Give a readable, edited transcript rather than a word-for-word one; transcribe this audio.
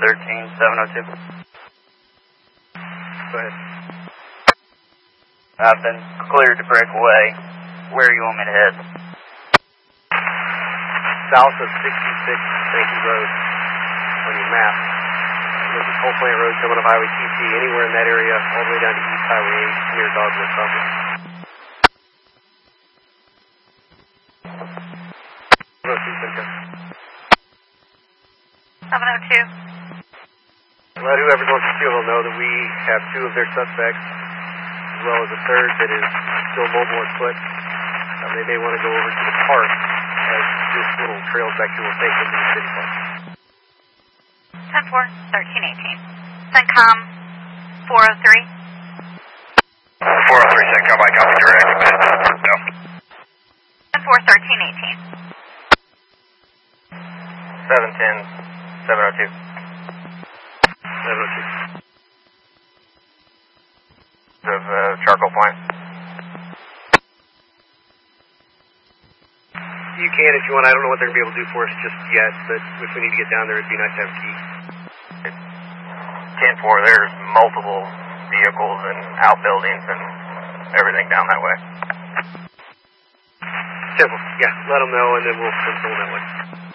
13702. Go ahead. I've been cleared to break away. Where do you want me to head? South of 66 Safety Road on your map. Look at Coal Plant Road coming up Highway TC, anywhere in that area, all the way down to East Highway 8 near Dogwood Crossing. 702. Let whoever's on the field know that we have 2 of their suspects, as well as a third that is still mobile on foot. They may want to go over to the park, as this little trail section will take them to the city park. 10-4, 1318. CENTCOM 403. 403, CENTCOM, I copy direct. No. 10-4, 1318. 710, 702. 702. Of charcoal plant. You can if you want. I don't know what they're going to be able to do for us just yet, but if we need to get down there, it'd be nice to have a key. 10-4, there's multiple vehicles and outbuildings and everything down that way. Simple. Yeah, let them know, and then we'll send someone that way.